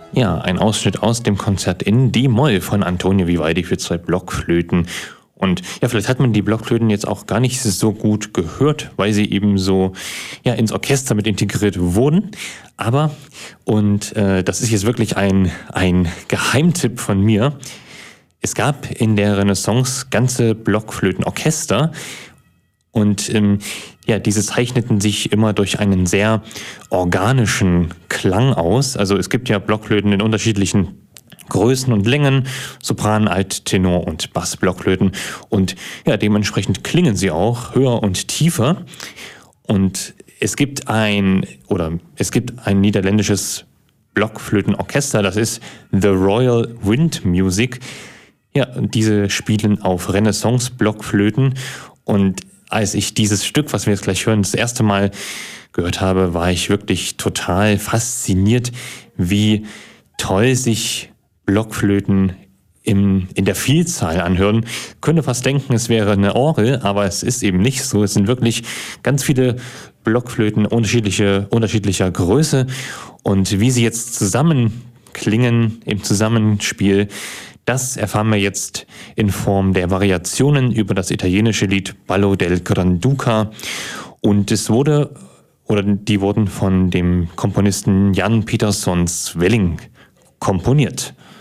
Ja, ein Ausschnitt aus dem Konzert in D-Moll von Antonio Vivaldi für 2 Blockflöten. Und ja, vielleicht hat man die Blockflöten jetzt auch gar nicht so gut gehört, weil sie eben so ja, ins Orchester mit integriert wurden. Aber, und das ist jetzt wirklich ein Geheimtipp von mir, es gab in der Renaissance ganze Blockflötenorchester. Und ja, diese zeichneten sich immer durch einen sehr organischen Klang aus. Also es gibt ja Blockflöten in unterschiedlichen Größen und Längen, Sopran, Alt, Tenor und Bassblockflöten. Und ja, dementsprechend klingen sie auch höher und tiefer. Und es gibt ein niederländisches Blockflötenorchester, das ist The Royal Wind Music. Ja, diese spielen auf Renaissance-Blockflöten. Und als ich dieses Stück, was wir jetzt gleich hören, das erste Mal gehört habe, war ich wirklich total fasziniert, wie toll sich Blockflöten in der Vielzahl anhören. Könnte fast denken, es wäre eine Orgel, aber es ist eben nicht so. Es sind wirklich ganz viele Blockflöten unterschiedlicher Größe. Und wie sie jetzt zusammen klingen im Zusammenspiel, das erfahren wir jetzt in Form der Variationen über das italienische Lied Ballo del Granduca. Und die wurden von dem Komponisten Jan Pieterszoon Svelling komponiert.